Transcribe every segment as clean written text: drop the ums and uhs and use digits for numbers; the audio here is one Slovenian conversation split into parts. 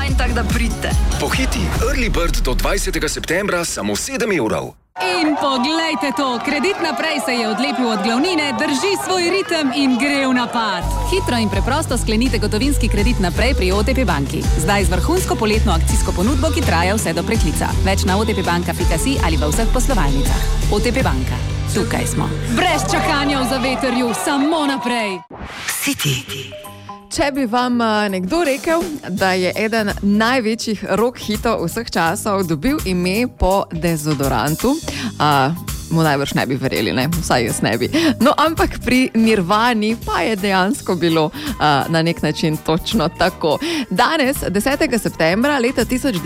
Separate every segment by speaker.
Speaker 1: fajn, tak da pridite.
Speaker 2: Pohiti Early Bird do 20. septembra samo 7 evrov.
Speaker 3: In poglejte to, Kredit naprej se je odlepil od glavnine, drži svoj ritem in gre v napad. Hitro in preprosto sklenite gotovinski kredit naprej pri OTP banki. Zdaj z vrhunsko poletno akcijsko ponudbo, ki traja vse do preklica. Več na otpbanka.si ali v vseh poslovalnicah. OTP banka. Tukaj smo. Brez čakanja v zavetrju, samo naprej.
Speaker 1: City.
Speaker 4: Če bi vam nekdo rekel, da je eden največjih rock hitov vseh časov dobil ime po dezodorantu, mu najbrž ne bi verjeli, ne? Vsaj jaz ne bi. No, ampak pri Nirvani pa je dejansko bilo na nek način točno tako. Danes, 10. septembra leta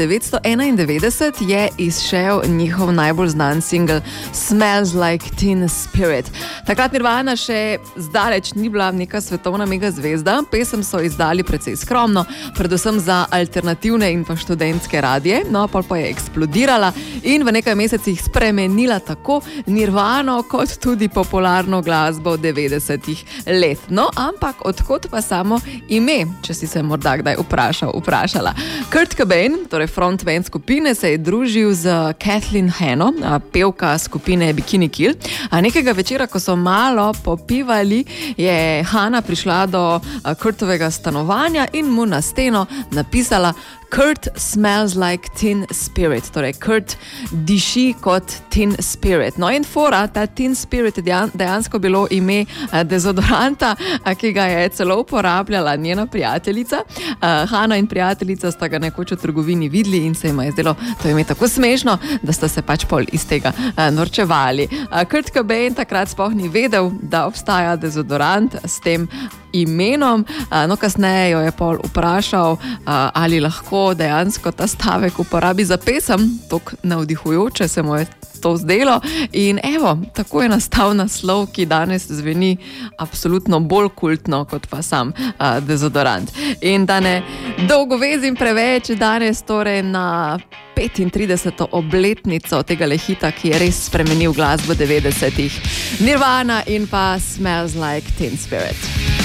Speaker 4: 1991, je izšel njihov najbolj znan singel Smells Like Teen Spirit. Takrat Nirvana še zdaleč ni bila neka svetovna mega zvezda. Pesem so izdali precej skromno, predvsem za alternativne in pa študentske radije. No, pol pa je eksplodirala in v nekaj mesecih spremenila tako Nirvano kot tudi popularno glasbo 90-ih let. No, ampak odkot pa samo ime, če si se morda kdaj vprašala. Kurt Cobain, torej frontman skupine, se je družil z Kathleen Hanna, pevka skupine Bikini Kill. Nekega večera, ko so malo popivali, je Hanna prišla do Kurtovega stanovanja in mu na steno napisala Kurt smells like teen spirit, torej Kurt diši kot teen spirit. No in fora, ta teen spirit je dejansko bilo ime dezodoranta, ki ga je celo uporabljala njena prijateljica. Hanna in prijateljica sta ga nekoč v trgovini videli in se jima je zdelo to ime tako smešno, da sta se pač pol iz tega norčevali. Kurt Cobain takrat sploh ni vedel, da obstaja dezodorant s tem imenom. No, kasneje jo je pol vprašal, ali lahko dejansko ta stavek uporabi za pesem. Tok navdihujoče se mu je to zdelo. In evo, tako je nastal naslov, ki danes zveni absolutno bolj kultno kot pa sam dezodorant. In da ne dolgovezim preveč, danes torej na 35. obletnico tega hita, ki je res spremenil glasbo 90-ih. Nirvana in pa Smells Like Teen Spirit.